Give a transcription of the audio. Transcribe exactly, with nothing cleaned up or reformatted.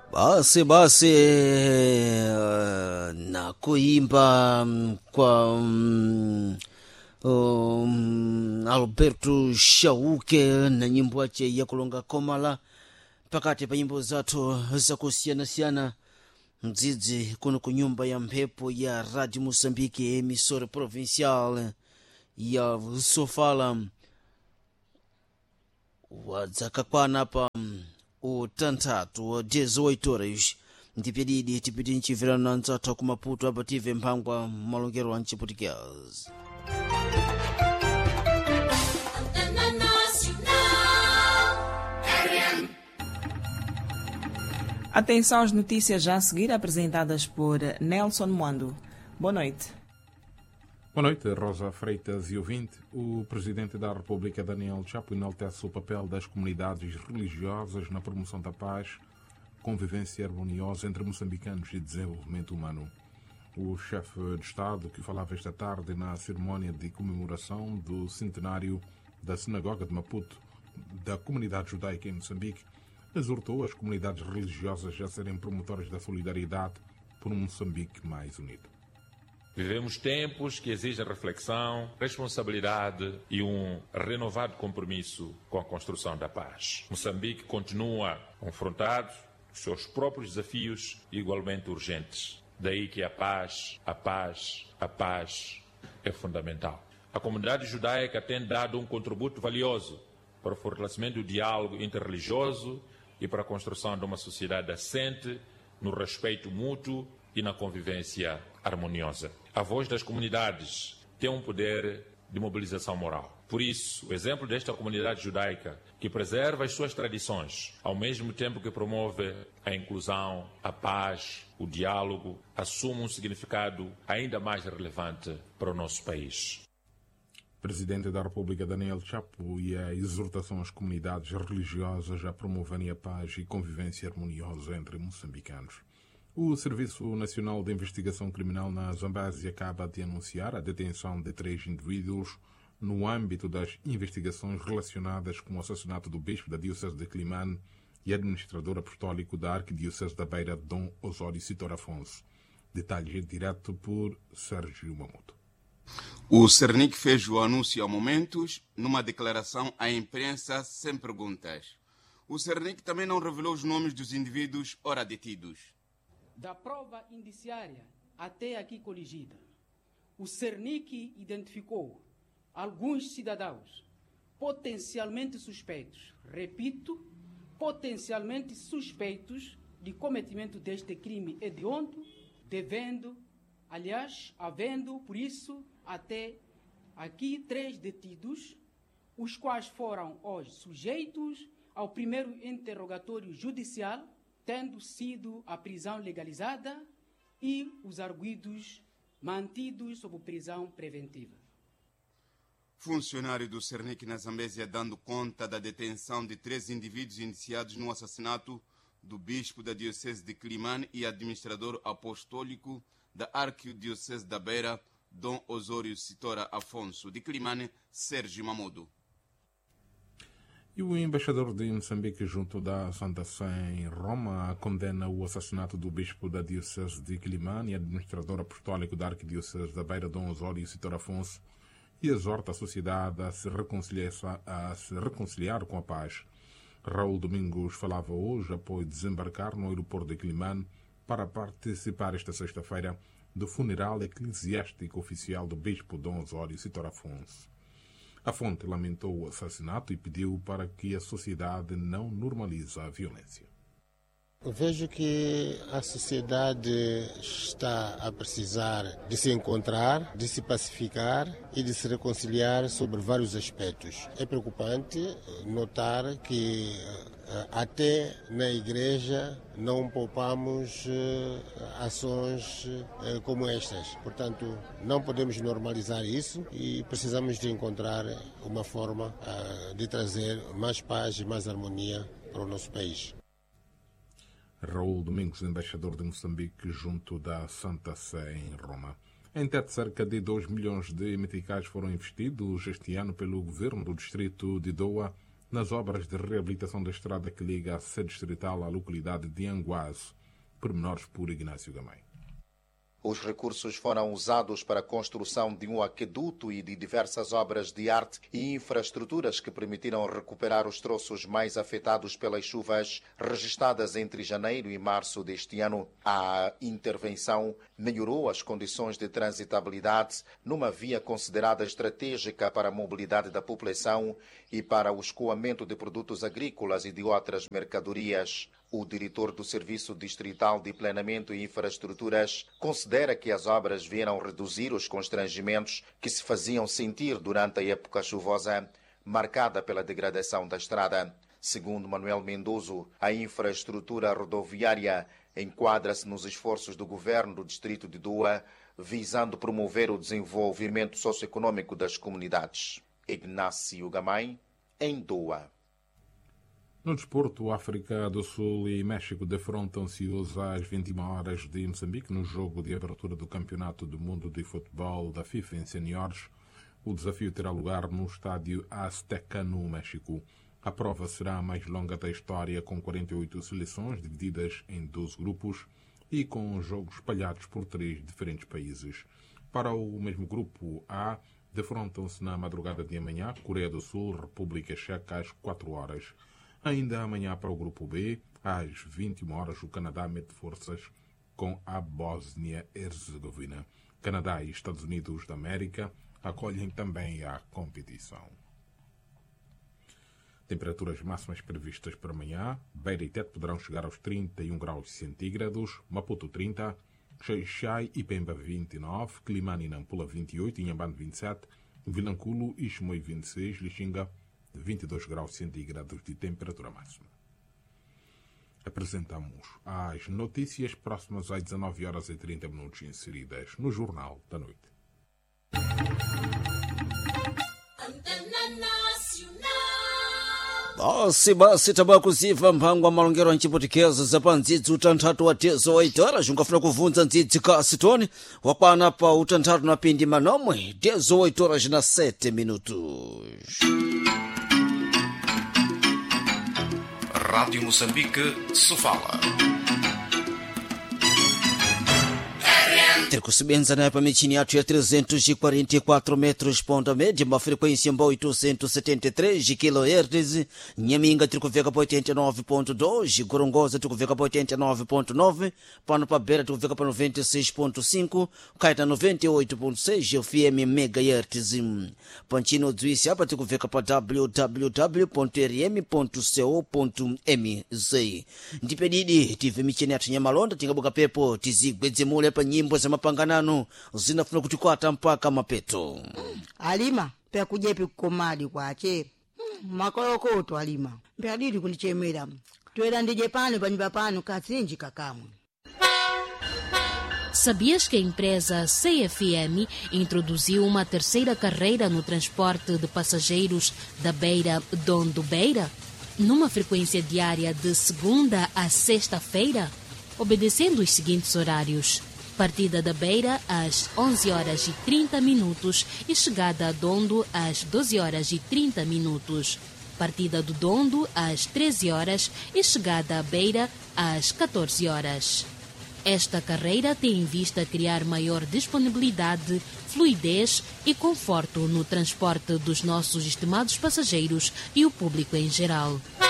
Basi basi na kuimba kwa um, um, Alberto Shauke na nyimbo yake ya kulonga komala pakati pa nyimbo zatu za kusiana-siana mdzidzi kuno ku nyumba ya mphepo ya Radio Moçambique emissora provincial ya Sofala wadzakakwana pa utantatu wa dezoito horas ndipedidi tipiti nchivirana na nzathu ku Maputo apa tive mphangwa malongero a Português. Atenção às notícias já a seguir, apresentadas por Nelson Mwando. Boa noite. Boa noite, Rosa Freitas e ouvinte. O Presidente da República, Daniel Chapo, enaltece o papel das comunidades religiosas na promoção da paz, convivência harmoniosa entre moçambicanos e desenvolvimento humano. O chefe de Estado, que falava esta tarde na cerimónia de comemoração do centenário da Sinagoga de Maputo, da comunidade judaica em Moçambique, exortou as comunidades religiosas a serem promotoras da solidariedade por um Moçambique mais unido. Vivemos tempos que exigem reflexão, responsabilidade e um renovado compromisso com a construção da paz. Moçambique continua confrontado com os seus próprios desafios igualmente urgentes. Daí que a paz, a paz, a paz é fundamental. A comunidade judaica tem dado um contributo valioso para o fortalecimento do diálogo interreligioso e para a construção de uma sociedade assente no respeito mútuo e na convivência harmoniosa. A voz das comunidades tem um poder de mobilização moral. Por isso, o exemplo desta comunidade judaica, que preserva as suas tradições, ao mesmo tempo que promove a inclusão, a paz, o diálogo, assume um significado ainda mais relevante para o nosso país. Presidente da República Daniel Chapo e a exortação às comunidades religiosas a promoverem a paz e convivência harmoniosa entre moçambicanos. O Serviço Nacional de Investigação Criminal na Zambésia acaba de anunciar a detenção de três indivíduos no âmbito das investigações relacionadas com o assassinato do bispo da Diocese de Climane e administrador apostólico da Arquidiocese da Beira, Dom Osório Sitor Afonso. Detalhes direto por Sérgio Mamuto. O Cernic fez o anúncio há momentos numa declaração à imprensa sem perguntas. O Cernic também não revelou os nomes dos indivíduos ora detidos. Da prova indiciária até aqui coligida, o Cernic identificou alguns cidadãos potencialmente suspeitos, repito, potencialmente suspeitos de cometimento deste crime hediondo, devendo, aliás, havendo, por isso, até aqui três detidos, os quais foram hoje sujeitos ao primeiro interrogatório judicial, tendo sido a prisão legalizada e os arguidos mantidos sob prisão preventiva. Funcionário do Cernic na Zambésia dando conta da detenção de três indivíduos iniciados no assassinato do bispo da Diocese de Climane e administrador apostólico da Arquidiocese da Beira, Dom Osório Sitora Afonso, de Climane, Sérgio Mamudo. E o embaixador de Moçambique junto da Santa Sé em Roma condena o assassinato do bispo da Diocese de Climane e administrador apostólico da Arquidiocese da Beira, Dom Osório Sitor Afonso, e exorta a sociedade a se reconciliar, a se reconciliar com a paz. Raul Domingos falava hoje após desembarcar no aeroporto de Climane para participar esta sexta-feira do funeral eclesiástico oficial do bispo Dom Osório Sitor Afonso. A fonte lamentou o assassinato e pediu para que a sociedade não normalize a violência. Eu vejo que a sociedade está a precisar de se encontrar, de se pacificar e de se reconciliar sobre vários aspectos. É preocupante notar que até na igreja não poupamos ações como estas. Portanto, não podemos normalizar isso e precisamos de encontrar uma forma de trazer mais paz e mais harmonia para o nosso país. Raul Domingos, embaixador de Moçambique junto da Santa Sé em Roma. Em teto, cerca de dois milhões de meticais foram investidos este ano pelo governo do distrito de Doa nas obras de reabilitação da estrada que liga a sede distrital à localidade de Anguaze. Pormenores por Ignácio Gamay. Os recursos foram usados para a construção de um aqueduto e de diversas obras de arte e infraestruturas que permitiram recuperar os troços mais afetados pelas chuvas registradas entre janeiro e março deste ano. A intervenção melhorou as condições de transitabilidade numa via considerada estratégica para a mobilidade da população e para o escoamento de produtos agrícolas e de outras mercadorias. O diretor do Serviço Distrital de Planeamento e Infraestruturas considera que as obras vieram reduzir os constrangimentos que se faziam sentir durante a época chuvosa, marcada pela degradação da estrada. Segundo Manuel Mendozo, a infraestrutura rodoviária enquadra-se nos esforços do governo do distrito de Doa, visando promover o desenvolvimento socioeconômico das comunidades. Ignácio Gamay, em Doa. No desporto, África do Sul e México defrontam-se hoje às vinte e uma horas de Moçambique no jogo de abertura do Campeonato do Mundo de Futebol da FIFA em Seniores. O desafio terá lugar no estádio Azteca, no México. A prova será a mais longa da história, com quarenta e oito seleções divididas em doze grupos e com jogos espalhados por três diferentes países. Para o mesmo grupo A, defrontam-se na madrugada de amanhã Coreia do Sul, República Checa às quatro horas. Ainda amanhã para o grupo B, às vinte e uma horas, o Canadá mete forças com a Bósnia-Herzegovina. Canadá e Estados Unidos da América acolhem também a competição. Temperaturas máximas previstas para amanhã: Beira e Tete poderão chegar aos trinta e um graus centígrados, Maputo trinta, Xai-Xai e Pemba vinte e nove, Climane e Nampula vinte e oito, Inhambane vinte e sete, Vilanculo e Chimoio vinte e seis, Lixinga vinte e dois graus centígrados de temperatura máxima. Apresentamos as notícias próximas às dezanove horas e trinta minutos inseridas no Jornal da Noite. basi basi tabakuziva mpango wa malongero a nchiputikizo zapa ndzidzi utanthatu wa tezo oito horas ungafuna kuvunza ndzidzi kasitoni wakwana pa utanthatu na pindi manomwe tezo oito horas na sete minutos. Rádio Moçambique se fala. Tikusibenza nayo pa michini yathu ya trezentos e quarenta e quatro metros ponta média, uma frequência mba oitocentos e setenta e três kHz. Nyaminga tikuveka pa oitenta e nove ponto dois, Gorongosa tikuveka pa oitenta e nove ponto nove, pano pa Beira tikuveka pa noventa e seis ponto cinco, Caeta noventa e oito ponto seis F M megahertz. Panchino Dzwisi apa tikuveka pa w w w ponto r m ponto co ponto m z. Ndipedidi tive michini yathu nyamalonda tingabuka pepo tizigwedzemule pa nyimbo za mapanganano zinafuna kutikwata mpaka mapeto. Alima pya kujepi kukomadi kwache hmm, makolokoto alima pya didi kundichemera twera ndije pano panyumba pano katsinji kakamwe. Sabias que a empresa C F M introduziu uma terceira carreira no transporte de passageiros da Beira-Dondo-Beira? Numa frequência diária de segunda a sexta-feira, obedecendo os seguintes horários: partida da Beira às onze horas e trinta minutos e chegada a Dondo às doze horas e trinta minutos. Partida do Dondo às treze horas e chegada à Beira às catorze horas. Esta carreira tem em vista criar maior disponibilidade, fluidez e conforto no transporte dos nossos estimados passageiros e o público em geral.